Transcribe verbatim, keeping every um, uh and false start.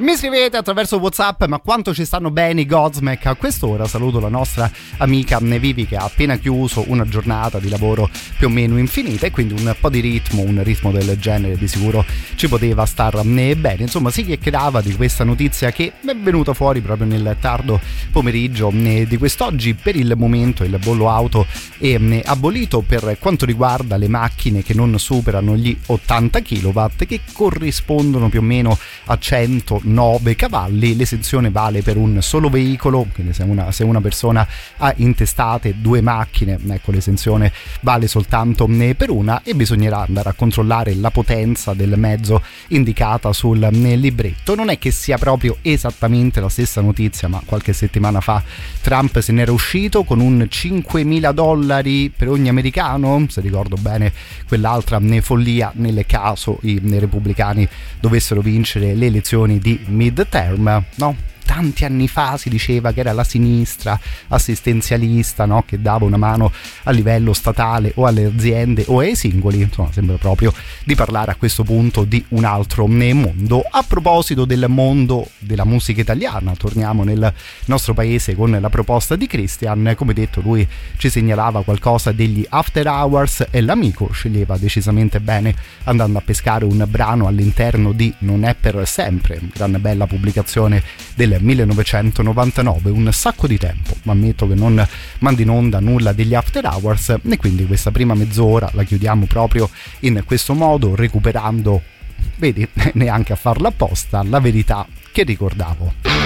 Mi scrivete attraverso WhatsApp: ma quanto ci stanno bene i Godsmack a quest'ora? Saluto la nostra amica Vivi che ha appena chiuso una giornata di lavoro più o meno infinita, e quindi un po' di ritmo, un ritmo del genere di sicuro ci poteva star bene. Insomma, si chiacchierava di questa notizia che è venuta fuori proprio nel tardo pomeriggio di quest'oggi. Per il momento il bollo auto è abolito per quanto riguarda le macchine che non superano gli ottanta chilowatt, che corrispondono più o meno a centonove cavalli. L'esenzione vale per un solo veicolo, quindi se una, se una persona ha intestate due macchine, ecco, l'esenzione vale soltanto per una, e bisognerà andare a controllare la potenza del mezzo indicata sul libretto. Non è che sia proprio esattamente la stessa notizia, ma qualche settimana fa Trump se n'era uscito con un cinquemila dollari per ogni americano, se ricordo bene quell'altra follia nel caso i repubblicani dovessero vincere le elezioni di midterm, no? Tanti anni fa si diceva che era la sinistra assistenzialista, no? Che dava una mano a livello statale o alle aziende o ai singoli. Insomma, sembra proprio di parlare a questo punto di un altro mondo. A proposito del mondo della musica italiana, torniamo nel nostro paese con la proposta di Christian. Come detto, lui ci segnalava qualcosa degli After Hours e l'amico sceglieva decisamente bene andando a pescare un brano all'interno di Non è per sempre, gran bella pubblicazione del millenovecentonovantanove, un sacco di tempo, ma ammetto che non mando in onda nulla degli After Hours, e quindi questa prima mezz'ora la chiudiamo proprio in questo modo, recuperando, vedi, neanche a farla apposta, la verità che ricordavo.